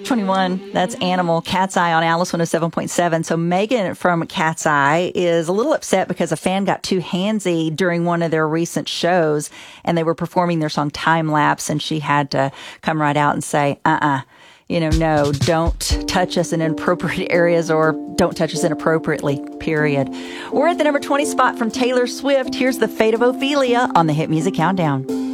21, that's Animal, Cat's Eye on Alice 107.7. So Megan from Cat's Eye is a little upset because a fan got too handsy during one of their recent shows, and they were performing their song Time Lapse, and she had to come right out and say, no, don't touch us in inappropriate areas, or don't touch us inappropriately, period. We're at the number 20 spot from Taylor Swift. Here's The Fate of Ophelia on the Hit Music Countdown.